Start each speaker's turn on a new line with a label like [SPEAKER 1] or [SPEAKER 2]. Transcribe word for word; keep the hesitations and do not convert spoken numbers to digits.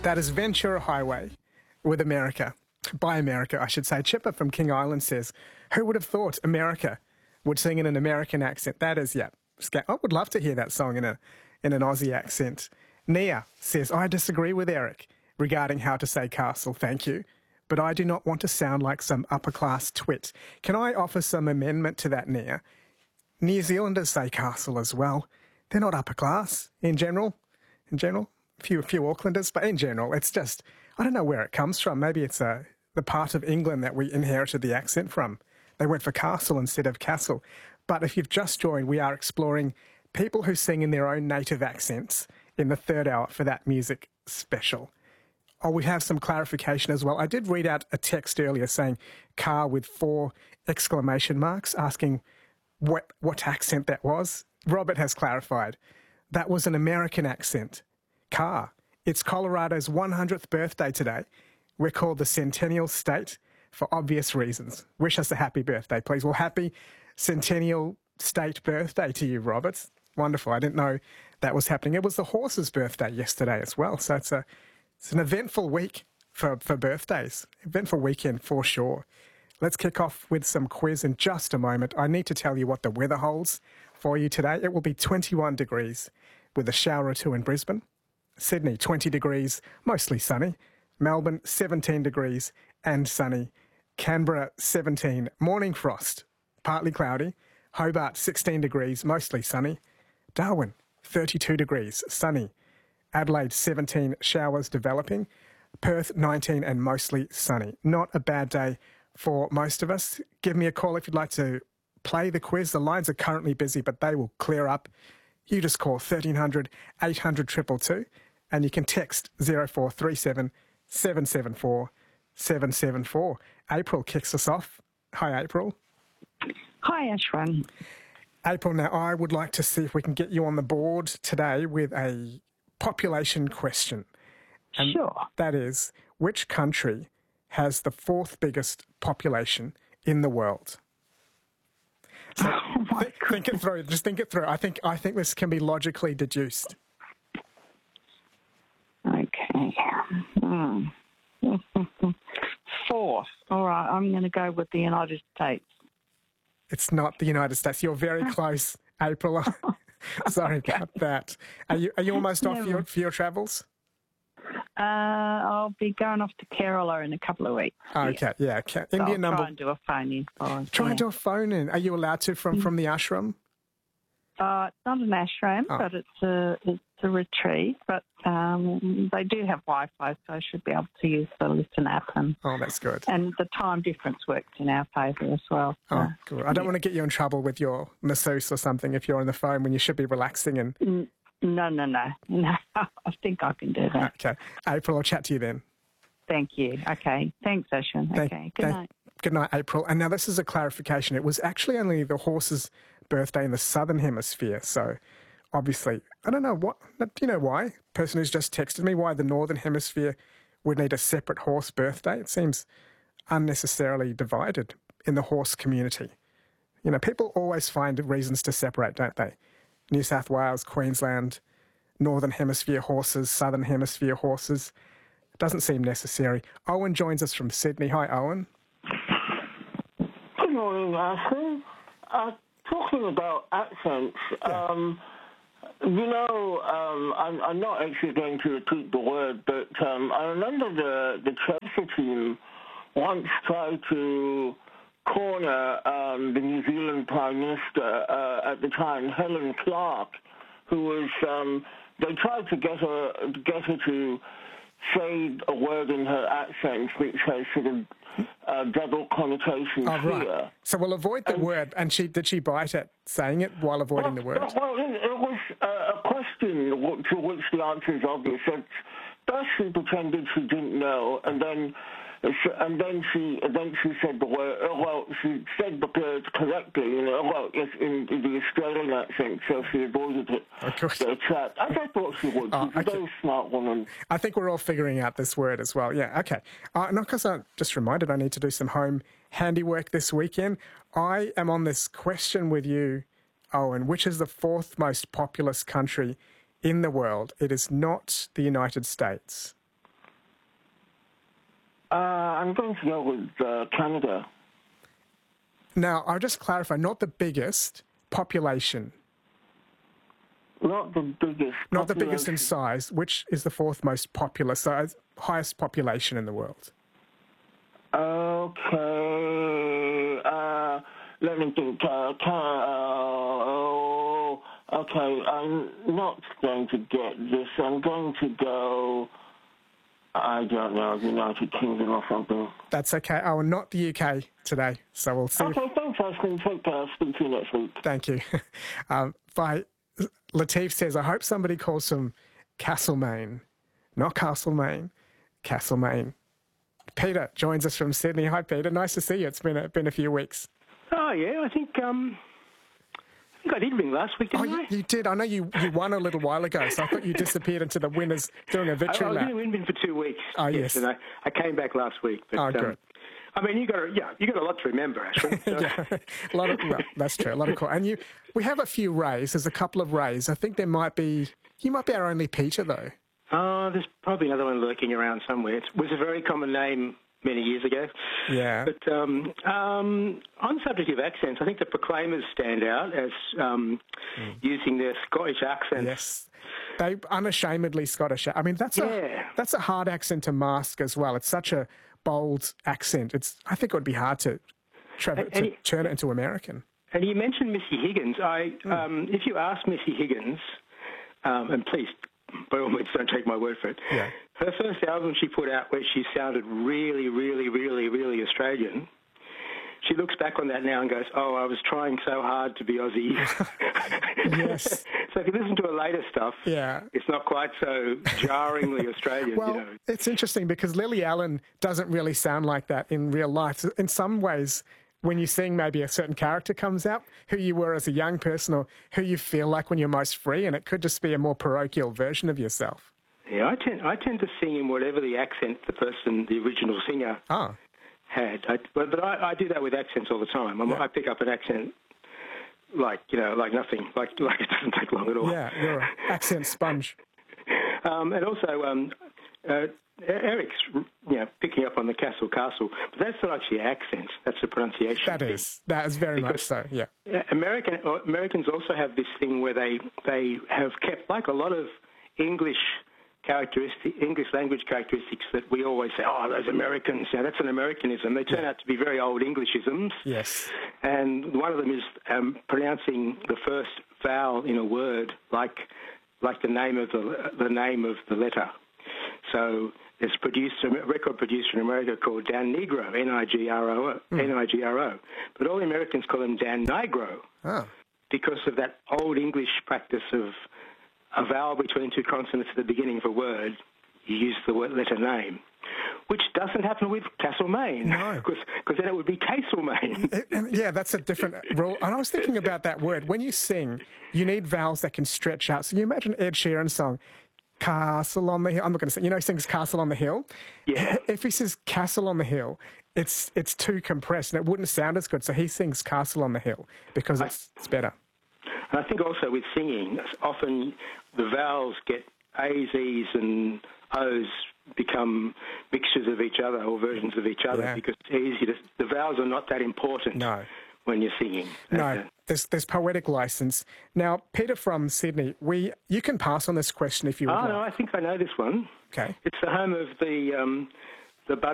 [SPEAKER 1] That is Ventura Highway with America. By America, I should say. Chipper from King Island says, who would have thought America would sing in an American accent? That is, yeah. I would love to hear that song in a in an Aussie accent. Nia says, I disagree with Eric regarding how to say castle, thank you, but I do not want to sound like some upper-class twit. Can I offer some amendment to that, Nia? New Zealanders say castle as well. They're not upper-class in general. In general, a few, a few Aucklanders, but in general, it's just, I don't know where it comes from. Maybe it's a, the part of England that we inherited the accent from. They went for castle instead of castle. But if you've just joined, we are exploring people who sing in their own native accents in the third hour for that music special. Oh, we have some clarification as well. I did read out a text earlier saying car with four exclamation marks, asking what what accent that was. Robert has clarified. That was an American accent. Car. It's Colorado's one hundredth birthday today. We're called the Centennial State for obvious reasons. Wish us a happy birthday, please. Well, happy Centennial State birthday to you, Robert. Wonderful. I didn't know that was happening. It was the horse's birthday yesterday as well. So it's a it's an eventful week for, for birthdays. Eventful weekend for sure. Let's kick off with some quiz in just a moment. I need to tell you what the weather holds for you today. It will be twenty-one degrees with a shower or two in Brisbane. Sydney, twenty degrees, mostly sunny. Melbourne, seventeen degrees and sunny. Canberra, seventeen, morning frost, partly cloudy. Hobart, sixteen degrees, mostly sunny. Darwin, thirty-two degrees, sunny. Adelaide, seventeen, showers developing. Perth, nineteen and mostly sunny. Not a bad day for most of us. Give me a call if you'd like to play the quiz. The lines are currently busy, but they will clear up. You just call thirteen hundred, eight hundred, two two two, and you can text zero four three seven, seven seven four, seven seven four. April kicks us off. Hi, April.
[SPEAKER 2] Hi, Ashwin.
[SPEAKER 1] April, now I would like to see if we can get you on the board today with a population question. And
[SPEAKER 2] sure.
[SPEAKER 1] That is, which country has the fourth biggest population in the world? So
[SPEAKER 2] oh my
[SPEAKER 1] th- think it through. Just think it through. I think I think this can be logically deduced.
[SPEAKER 2] Okay. Hmm. Fourth. All right. I'm going to go with the United States.
[SPEAKER 1] It's not the United States. You're very close, April. Sorry
[SPEAKER 2] okay.
[SPEAKER 1] about that. Are you are you almost off
[SPEAKER 2] Never.
[SPEAKER 1] your, for your travels?
[SPEAKER 2] Uh, I'll be going off to Kerala in a couple of weeks.
[SPEAKER 1] Okay, yeah. Okay.
[SPEAKER 2] So
[SPEAKER 1] Indian
[SPEAKER 2] I'll
[SPEAKER 1] number.
[SPEAKER 2] try and do a phone in. For us,
[SPEAKER 1] Try
[SPEAKER 2] yeah.
[SPEAKER 1] and do a phone in. Are you allowed to from, from the ashram?
[SPEAKER 2] Uh, it's not an ashram,
[SPEAKER 1] Oh.
[SPEAKER 2] but it's a it's a retreat. But um, they do have Wi-Fi, so I should be able to use the Listen app, and
[SPEAKER 1] Oh, that's good.
[SPEAKER 2] and the time difference works in our favour as well. So.
[SPEAKER 1] Oh, good. I don't want to get you in trouble with your masseuse or something if you're on the phone when you should be relaxing. And
[SPEAKER 2] Mm, No, no, no, no. I think I can do that.
[SPEAKER 1] okay, April, I'll chat to you then.
[SPEAKER 2] Thank you. Okay. Thanks, Ashwin.
[SPEAKER 1] Thank-
[SPEAKER 2] Okay. Good
[SPEAKER 1] thank-
[SPEAKER 2] night.
[SPEAKER 1] Good night, April. And now this is a clarification. It was actually only the horse's birthday in the southern hemisphere. So obviously, I don't know what, do you know why? Person who's just texted me why the northern hemisphere would need a separate horse birthday. It seems unnecessarily divided in the horse community. You know, people always find reasons to separate, don't they? New South Wales, Queensland, northern hemisphere horses, southern hemisphere horses. It doesn't seem necessary. Owen joins us from Sydney. Hi, Owen.
[SPEAKER 3] Good morning, Ashley. Uh, talking about accents,
[SPEAKER 1] Yeah.
[SPEAKER 3] um, you know, um, I'm, I'm not actually going to repeat the word, but um, I remember the, the Chelsea team once tried to corner um, the New Zealand Prime Minister uh, at the time, Helen Clark, who was, um, they tried to get her, get her to say a word in her accent which has sort of uh, double connotations
[SPEAKER 1] Oh, right.
[SPEAKER 3] here.
[SPEAKER 1] So we'll avoid the
[SPEAKER 3] And-
[SPEAKER 1] word. And she did she bite at saying it while avoiding the word?
[SPEAKER 3] Well, it, it was uh, a question w- to which the answer is obvious. That first she pretended she didn't know, and then and then she then she said the word. Uh, well, she said the word correctly, you know. Well, it's in, in the Australian accent, so she avoided it.
[SPEAKER 1] Of course.
[SPEAKER 3] The chat. As I thought she would.
[SPEAKER 1] Oh,
[SPEAKER 3] She's a
[SPEAKER 1] okay.
[SPEAKER 3] very smart woman.
[SPEAKER 1] I think we're all figuring out this word as well. Yeah, okay. Uh, not because I'm just reminded I need to do some home handiwork this weekend. I am on this question with you, Owen, which is the fourth most populous country in the world? It is not the United States.
[SPEAKER 3] Uh, I'm going to go with uh, Canada.
[SPEAKER 1] Now, I'll just clarify, not the biggest, population.
[SPEAKER 3] Not the biggest.
[SPEAKER 1] Not the biggest in
[SPEAKER 3] population.
[SPEAKER 1] size. Which is the fourth most popular size, highest population in the world?
[SPEAKER 3] Okay. Uh, let me think. Uh, can, uh, okay, I'm not going to get this. I'm going to go, I don't know, United Kingdom or something.
[SPEAKER 1] That's okay. Oh, not the U K today. So we'll see.
[SPEAKER 3] Okay, thanks, Austin. Take care. Speak to you next week.
[SPEAKER 1] Thank you. um, by Latif says, I hope somebody calls him Castlemaine. Not Castlemaine, Castlemaine. Peter joins us from Sydney. Hi, Peter. Nice to see you. It's been a, been a few weeks.
[SPEAKER 4] Oh, yeah. I think um, I think I did ring last week, didn't
[SPEAKER 1] oh,
[SPEAKER 4] I?
[SPEAKER 1] you, you did. I know you, you won a little while ago, so I thought you disappeared into the winners doing a
[SPEAKER 4] I,
[SPEAKER 1] victory
[SPEAKER 4] I was
[SPEAKER 1] lap.
[SPEAKER 4] in Winbin for two weeks.
[SPEAKER 1] Oh, yes.
[SPEAKER 4] And I, I came back last week. But,
[SPEAKER 1] Oh,
[SPEAKER 4] um,
[SPEAKER 1] good.
[SPEAKER 4] I mean, you got a, yeah, you got a lot to remember, actually. So.
[SPEAKER 1] Yeah, a lot of, well, that's true. A lot of cool. And you, we have a few Rays. There's a couple of Rays. I think there might be. You might be our only Peter, though.
[SPEAKER 4] Oh, there's probably another one lurking around somewhere. It was a very common name many years ago.
[SPEAKER 1] Yeah.
[SPEAKER 4] But um, um, on the subject of accents, I think the Proclaimers stand out as um, mm. using their Scottish accent.
[SPEAKER 1] Yes. They unashamedly Scottish. I mean, that's
[SPEAKER 4] yeah.
[SPEAKER 1] a that's a hard accent to mask as well. It's such a bold accent. It's. I think it would be hard to, try to, to turn it into American.
[SPEAKER 4] And you mentioned Missy Higgins. I, mm. um, if you ask Missy Higgins, um, and please, by all means, don't take my word for it.
[SPEAKER 1] Yeah.
[SPEAKER 4] Her first album she put out where she sounded really, really, really, really Australian, she looks back on that now and goes, oh, I was trying so hard to be Aussie.
[SPEAKER 1] Yes.
[SPEAKER 4] So if you listen to her later stuff,
[SPEAKER 1] yeah.
[SPEAKER 4] it's not quite so jarringly Australian.
[SPEAKER 1] Well,
[SPEAKER 4] you know.
[SPEAKER 1] It's interesting because Lily Allen doesn't really sound like that in real life. In some ways, when you sing, maybe a certain character comes out, who you were as a young person or who you feel like when you're most free, and it could just be a more parochial version of yourself.
[SPEAKER 4] Yeah, I tend, I tend to sing in whatever the accent the person, the original singer,
[SPEAKER 1] oh.
[SPEAKER 4] had. I, but but I, I do that with accents all the time. Yeah. I pick up an accent like, you know, like nothing, like like it doesn't take long at all.
[SPEAKER 1] Yeah, you're an accent sponge.
[SPEAKER 4] um, and also, um, uh, Eric's, you know, picking up on the Castle Castle, but that's not actually accent. That's the pronunciation.
[SPEAKER 1] That
[SPEAKER 4] thing.
[SPEAKER 1] is. That is very
[SPEAKER 4] because
[SPEAKER 1] much so, yeah.
[SPEAKER 4] American Americans also have this thing where they, they have kept, like a lot of English characteristic, English language characteristics that we always say, oh, those Americans, you know, that's an Americanism. They turn yeah. out to be very old Englishisms.
[SPEAKER 1] Yes.
[SPEAKER 4] And one of them is um, pronouncing the first vowel in a word like like the name of the the name of the letter. So there's a, producer, a record producer in America called Dan Nigro, N I G R O, mm. N I G R O. But all the Americans call him Dan Nigro
[SPEAKER 1] oh. because
[SPEAKER 4] of that old English practice of a vowel between two consonants at the beginning of a word, you use the word letter name, which doesn't happen with Castlemaine.
[SPEAKER 1] No.
[SPEAKER 4] Because then it would be Castlemaine.
[SPEAKER 1] Yeah, that's a different rule. And I was thinking about that word. When you sing, you need vowels that can stretch out. So you imagine Ed Sheeran's song, Castle on the Hill. I'm not going to say, you know, he sings Castle on the Hill.
[SPEAKER 4] Yeah.
[SPEAKER 1] If he says Castle on the Hill, it's it's too compressed and it wouldn't sound as good. So he sings Castle on the Hill because it's, I, it's better.
[SPEAKER 4] And I think also with singing, often the vowels get A's, E's and O's become mixtures of each other or versions of each other yeah. because it's easy to, the vowels are not that important
[SPEAKER 1] no.
[SPEAKER 4] when you're singing.
[SPEAKER 1] No,
[SPEAKER 4] uh,
[SPEAKER 1] there's, there's poetic license. Now, Peter from Sydney, we you can pass on this question if you would
[SPEAKER 4] Oh,
[SPEAKER 1] like.
[SPEAKER 4] no, I think I know this one.
[SPEAKER 1] Okay.
[SPEAKER 4] It's the home of the... Um, the